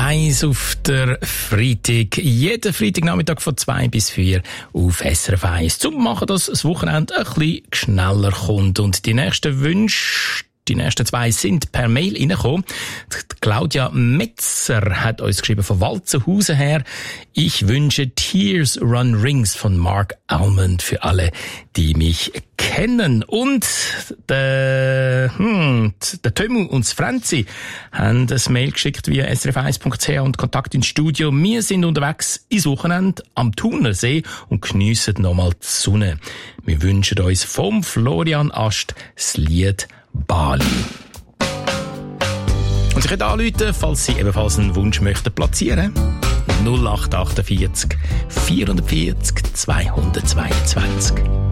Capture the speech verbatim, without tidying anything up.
eins auf der Freitag. Jeden Freitagnachmittag von zwei bis vier auf S R F eins. Zum machen, dass das Wochenende ein bisschen schneller kommt. Und die nächsten Wünsche, die nächsten zwei sind per Mail reingekommen. Claudia Metzer hat uns geschrieben von Walzenhausen her. Ich wünsche Tears Run Rings von Mark Almond für alle, die mich kennen. Und der, hm, der Tömu und das Franzi haben ein Mail geschickt via s r f eins punkt c h und Kontakt ins Studio. Wir sind unterwegs ins Wochenende am Thunersee und geniessen nochmal die Sonne. Wir wünschen uns vom Florian Ast das Lied Bali. Und Sie können anrufen, falls Sie ebenfalls einen Wunsch möchten platzieren. null acht achtundvierzig vierundvierzig zweihundertzweiundzwanzig.